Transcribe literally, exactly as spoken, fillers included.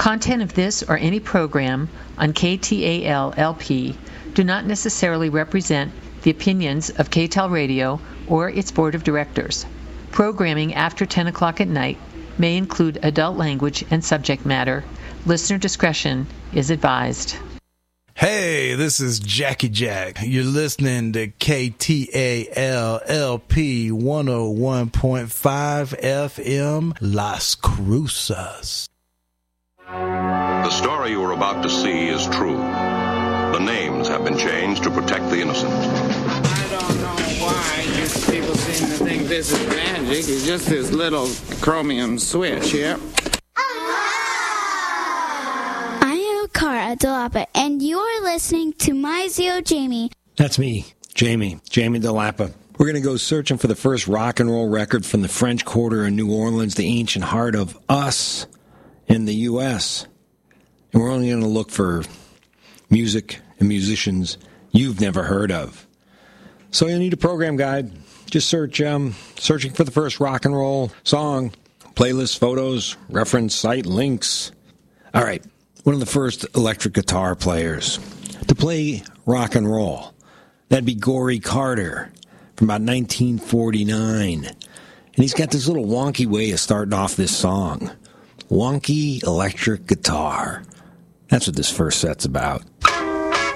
Content of this or any program on K T A L L P do not necessarily represent the opinions of K T A L Radio or its board of directors. Programming after ten o'clock at night may include adult language and subject matter. Listener discretion is advised. Hey, this is Jackie Jack. You're listening to K T A L L P one oh one point five F M Las Cruces. The story you are about to see is true. The names have been changed to protect the innocent. I don't know why you people seem to think this is magic. It's just this little chromium switch, yeah? Cara DeLappa, and you are listening to My Zio Jamie. That's me, Jamie, Jamie DeLappa. We're going to go searching for the first rock and roll record from the French Quarter in New Orleans, the ancient heart of us in the U S And we're only going to look for music and musicians you've never heard of. So you'll need a program guide. Just search, um, searching for the first rock and roll song, playlists, photos, reference, site, links. All right. One of the first electric guitar players to play rock and roll. That'd be Gory Carter from about nineteen forty-nine. And he's got this little wonky way of starting off this song. Wonky electric guitar. That's what this first set's about.